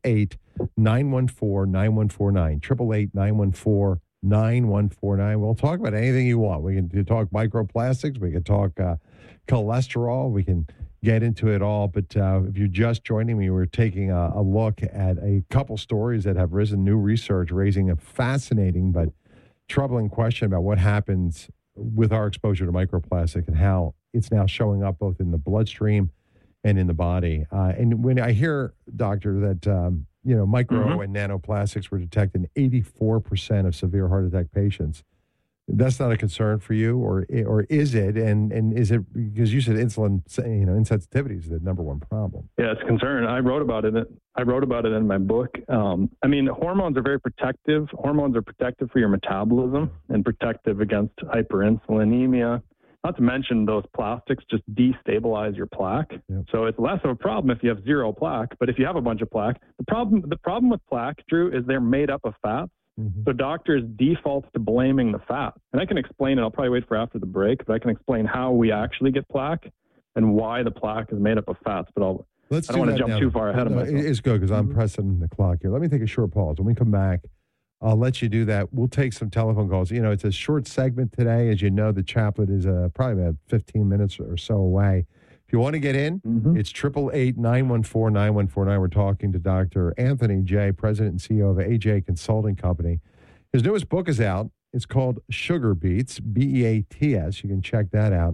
888-914-9149, 888-914-9149. We'll talk about anything you want. We can talk microplastics. We can talk cholesterol. We can get into it all. But if you're just joining me, we're taking a look at a couple stories that have risen, new research raising a fascinating but troubling question about what happens with our exposure to microplastic and how it's now showing up both in the bloodstream and in the body. And when I hear, doctor, that micro and nanoplastics were detected in 84% of severe heart attack patients, that's not a concern for you, or is it? And is it because you said insulin, insensitivity is the number one problem? Yeah, it's a concern. I wrote about it in my book. Hormones are very protective. Hormones are protective for your metabolism and protective against hyperinsulinemia. Not to mention those plastics just destabilize your plaque. Yep. So it's less of a problem if you have 0 plaque, but if you have a bunch of plaque, the problem with plaque, Drew, is they're made up of fats. So doctors default to blaming the fat. And I can explain it. I'll probably wait for after the break, but I can explain how we actually get plaque and why the plaque is made up of fats. But I don't want to jump too far ahead of myself. It's good because I'm pressing the clock here. Let me take a short pause. When we come back, I'll let you do that. We'll take some telephone calls. It's a short segment today. As you know, the chaplet is probably about 15 minutes or so away. If you want to get in, it's 888-914-9149. We're talking to Dr. Anthony Jay, President and CEO of AJ Consulting Company. His newest book is out. It's called Sugar Beats, Beats. You can check that out.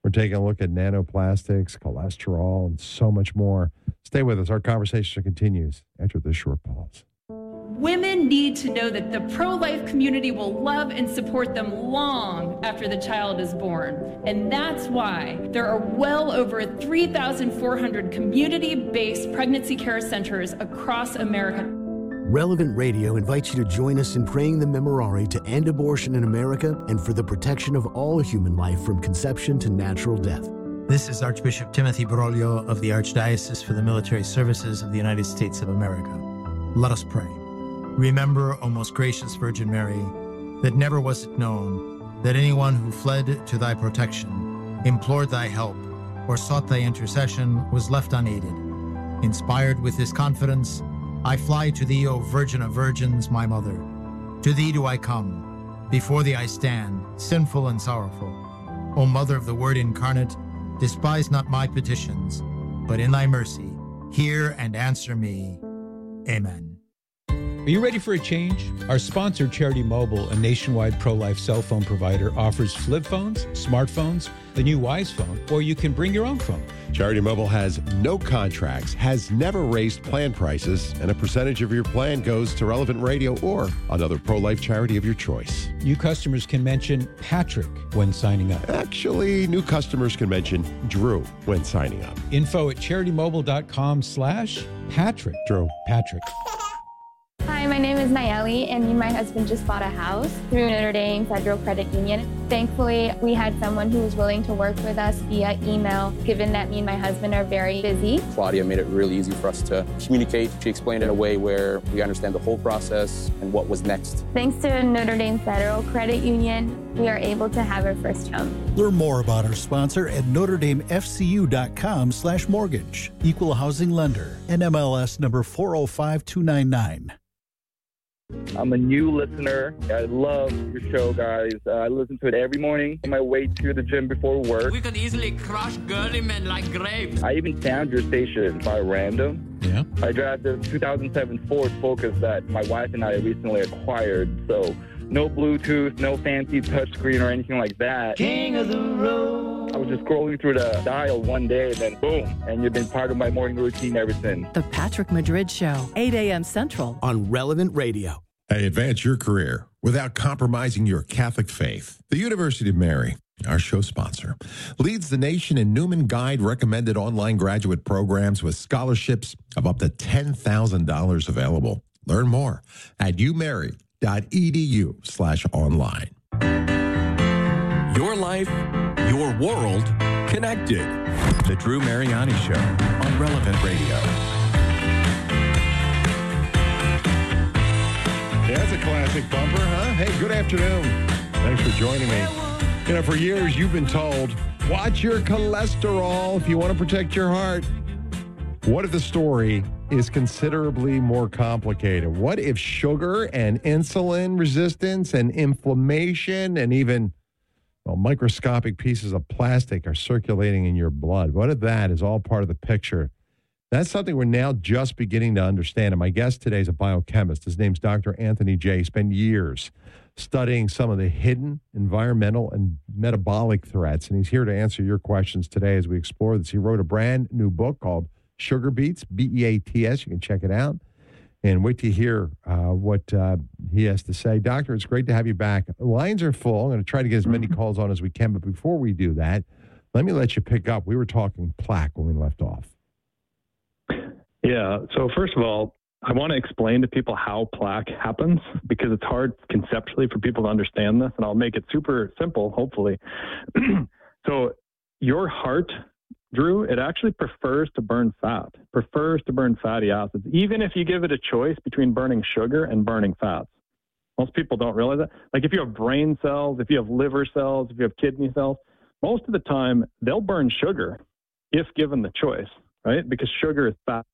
We're taking a look at nanoplastics, cholesterol, and so much more. Stay with us. Our conversation continues after this short pause. Women need to know that the pro-life community will love and support them long after the child is born. And that's why there are well over 3,400 community-based pregnancy care centers across America. Relevant Radio invites you to join us in praying the Memorare to end abortion in America and for the protection of all human life from conception to natural death. This is Archbishop Timothy Broglio of the Archdiocese for the Military Services of the United States of America. Let us pray. Remember, O most gracious Virgin Mary, that never was it known that anyone who fled to thy protection, implored thy help, or sought thy intercession was left unaided. Inspired with this confidence, I fly to thee, O Virgin of Virgins, my Mother. To thee do I come. Before thee I stand, sinful and sorrowful. O Mother of the Word incarnate, despise not my petitions, but in thy mercy, hear and answer me. Amen. Are you ready for a change? Our sponsor, Charity Mobile, a nationwide pro-life cell phone provider, offers flip phones, smartphones, the new Wise phone, or you can bring your own phone. Charity Mobile has no contracts, has never raised plan prices, and a percentage of your plan goes to Relevant Radio or another pro-life charity of your choice. New customers can mention Patrick when signing up. Actually, new customers can mention Drew when signing up. Info at CharityMobile.com/Patrick. Drew. Patrick. Hi, my name is Nayeli, and me and my husband just bought a house through Notre Dame Federal Credit Union. Thankfully, we had someone who was willing to work with us via email, given that me and my husband are very busy. Claudia made it really easy for us to communicate. She explained in a way where we understand the whole process and what was next. Thanks to Notre Dame Federal Credit Union, we are able to have our first home. Learn more about our sponsor at NotreDameFCU.com/mortgage. Equal housing lender. NMLS number 405299. I'm a new listener. I love your show, guys. I listen to it every morning on my way to the gym before work. We could easily crush girly men like grapes. I even found your station by random. Yeah. I drive the 2007 Ford Focus that my wife and I recently acquired. So no Bluetooth, no fancy touchscreen or anything like that. King of the road. I was just scrolling through the dial one day, then boom, and you've been part of my morning routine ever since. The Patrick Madrid Show, 8 a.m. Central. On Relevant Radio. Hey, advance your career without compromising your Catholic faith. The University of Mary, our show sponsor, leads the nation in Newman Guide recommended online graduate programs with scholarships of up to $10,000 available. Learn more at umary.edu/online. Your life, your world, connected. The Drew Mariani Show on Relevant Radio. Yeah, that's a classic bumper, huh? Hey, good afternoon. Thanks for joining me. You know, for years you've been told, watch your cholesterol if you want to protect your heart. What if the story is considerably more complicated? What if sugar and insulin resistance and inflammation and even microscopic pieces of plastic are circulating in your blood? What if that is all part of the picture? That's something we're now just beginning to understand. And my guest today is a biochemist. His name's Dr. Anthony Jay. He spent years studying some of the hidden environmental and metabolic threats. And he's here to answer your questions today as we explore this. He wrote a brand new book called Sugar Beats, B-E-A-T-S. You can check it out. And wait to hear what he has to say. Doctor, it's great to have you back. Lines are full. I'm going to try to get as many calls on as we can. But before we do that, let me let you pick up. We were talking plaque when we left off. Yeah. So first of all, I want to explain to people how plaque happens because it's hard conceptually for people to understand this, and I'll make it super simple, hopefully. So your heart, Drew, it actually prefers to burn fat, prefers to burn fatty acids, even if you give it a choice between burning sugar and burning fats. Most people don't realize that. Like if you have brain cells, if you have liver cells, if you have kidney cells, most of the time they'll burn sugar if given the choice, right? Because sugar is fat.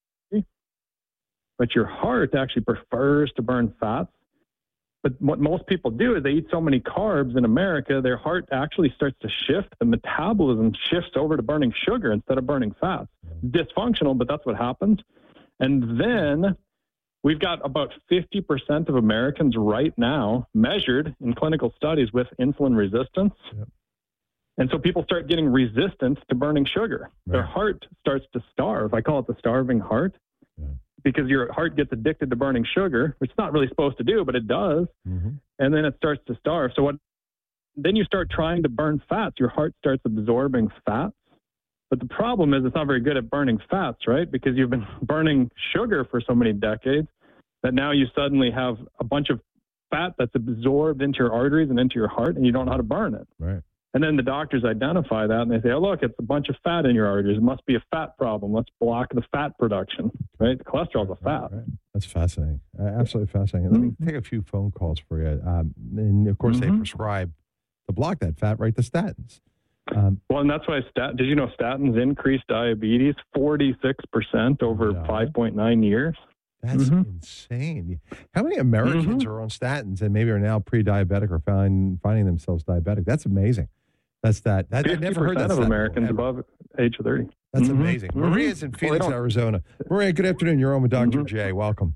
But your heart actually prefers to burn fats. But what most people do is they eat so many carbs in America, their heart actually starts to shift. The metabolism shifts over to burning sugar instead of burning fats. Dysfunctional, but that's what happens. And then we've got about 50% of Americans right now measured in clinical studies with insulin resistance. Yep. And so people start getting resistant to burning sugar. Right. Their heart starts to starve. I call it the starving heart because your heart gets addicted to burning sugar, which it's not really supposed to do, but it does. Mm-hmm. And then it starts to starve. So then you start trying to burn fats. Your heart starts absorbing fats. But the problem is it's not very good at burning fats, right? Because you've been burning sugar for so many decades that now you suddenly have a bunch of fat that's absorbed into your arteries and into your heart, and you don't know how to burn it. Right. And then the doctors identify that, and they say, oh, look, it's a bunch of fat in your arteries. It must be a fat problem. Let's block the fat production, right? Cholesterol is a fat. Right. That's fascinating. Absolutely fascinating. Let me take a few phone calls for you. And, of course, they prescribe to block that fat, right, the statins. Well, and that's why did you know statins increase diabetes 46% over 5.9 years? That's insane. How many Americans are on statins and maybe are now pre-diabetic or finding themselves diabetic? That's amazing. That's that. I never heard that. 50% of Americans above age of 30. That's amazing. Maria's in Phoenix, Arizona. Maria, good afternoon. You're on with Dr. J. Welcome.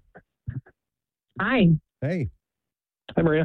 Hi. Hey. Hi, Maria.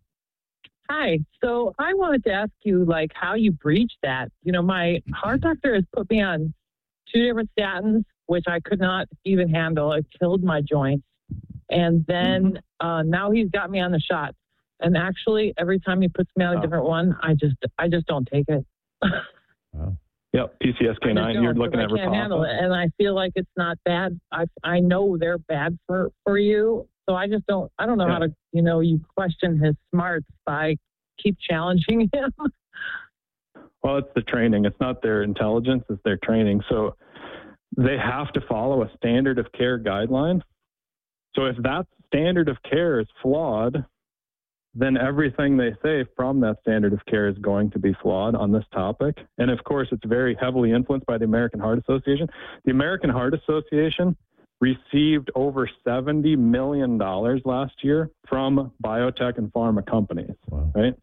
Hi. So I wanted to ask you, like, how you breach that. You know, my heart doctor has put me on 2 different statins, which I could not even handle. It killed my joints. And then now he's got me on the shot. And actually, every time he puts me on a different one, I just don't take it. Wow. Yep, PCSK9. You're looking at Repatha. I can't handle it, and I feel like it's not bad. I know they're bad for you, so I just don't. I don't know how to. You know, you question his smarts by keep challenging him. Well, it's the training. It's not their intelligence. It's their training. So they have to follow a standard of care guideline. So if that standard of care is flawed, then everything they say from that standard of care is going to be flawed on this topic. And of course, it's very heavily influenced by the American Heart Association. The American Heart Association received over $70 million last year from biotech and pharma companies, right?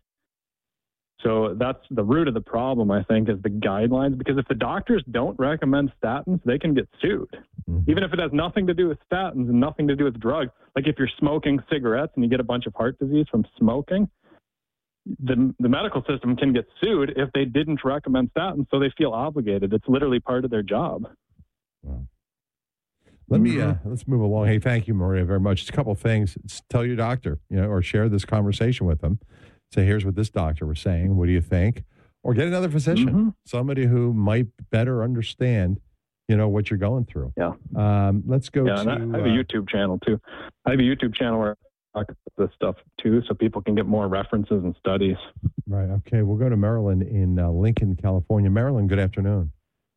So that's the root of the problem, I think, is the guidelines. Because if the doctors don't recommend statins, they can get sued. Even if it has nothing to do with statins and nothing to do with drugs. Like if you're smoking cigarettes and you get a bunch of heart disease from smoking, the medical system can get sued if they didn't recommend statins, so they feel obligated. It's literally part of their job. Wow. Let me let's move along. Hey, thank you, Maria, very much. Just a couple of things. Tell your doctor, or share this conversation with them. Say, here's what this doctor was saying. What do you think? Or get another physician, somebody who might better understand, what you're going through. Yeah. Let's go to... I have a YouTube channel, too. I have a YouTube channel where I talk about this stuff, too, so people can get more references and studies. Right. Okay. We'll go to Marilyn in Lincoln, California. Marilyn, good afternoon.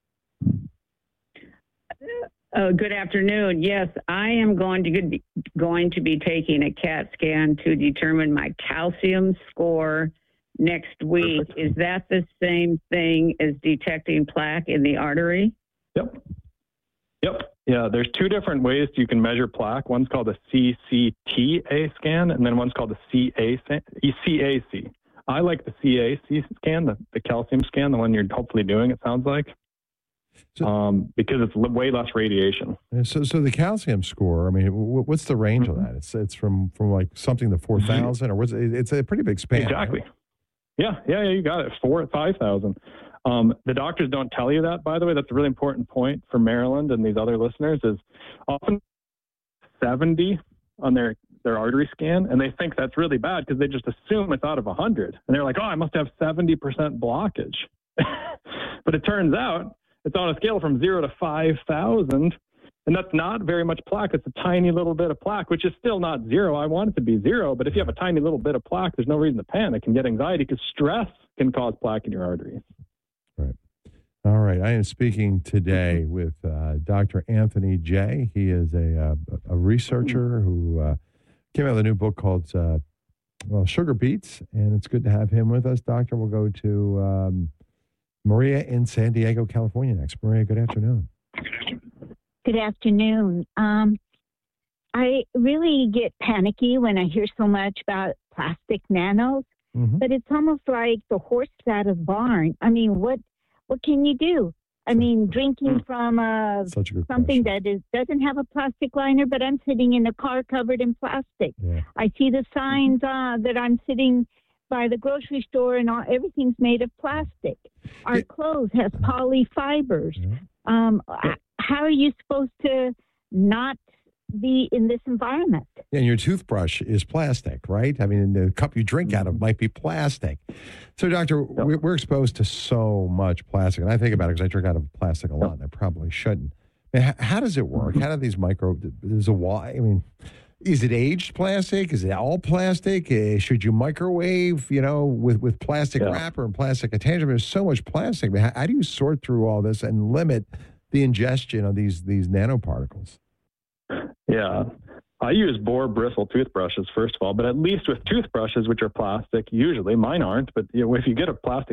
Good afternoon. Yes, I am going to be taking a CAT scan to determine my calcium score next week. Perfect. Is that the same thing as detecting plaque in the artery? Yep. Yeah, there's 2 different ways you can measure plaque. One's called a CCTA scan, and then one's called a CAC. I like the CAC scan, the calcium scan, the one you're hopefully doing, it sounds like. Because it's way less radiation. So the calcium score, I mean, what's the range of that? It's from like something to 4,000, or it's a pretty big span. Exactly. Right? Yeah, you got it. 4,000 to 5,000. The doctors don't tell you that, by the way. That's a really important point for Maryland and these other listeners. Is often 70 on their artery scan, and they think that's really bad because they just assume it's out of 100, and they're like, "Oh, I must have 70% blockage." But it turns out it's on a scale from 0 to 5,000, and that's not very much plaque. It's a tiny little bit of plaque, which is still not 0. I want it to be 0, but if you have a tiny little bit of plaque, there's no reason to panic and get anxiety because stress can cause plaque in your arteries. Right. All right. I am speaking today with Dr. Anthony J. He is a researcher who came out with a new book called Sugar Beets, and it's good to have him with us. Doctor, we'll go to Maria in San Diego, California next. Maria, good afternoon. Good afternoon. I really get panicky when I hear so much about plastic nanos, but it's almost like the horse out of the barn. I mean, what can you do? I mean, drinking from something that doesn't have a plastic liner, but I'm sitting in a car covered in plastic. Yeah. I see the signs that I'm sitting by the grocery store, and everything's made of plastic. Our clothes has polyfibers. How are you supposed to not be in this environment? And your toothbrush is plastic, right? I mean, the cup you drink out of might be plastic. So, Doctor, we're exposed to so much plastic. And I think about it because I drink out of plastic a lot, and I probably shouldn't. I mean, how does it work? How do these is it aged plastic? Is it all plastic? Should you microwave, with plastic wrapper and plastic attachment? There's so much plastic. I mean, how do you sort through all this and limit the ingestion of these nanoparticles? Yeah. I use boar bristle toothbrushes, first of all, but at least with toothbrushes, which are plastic, usually, mine aren't, but if you get a plastic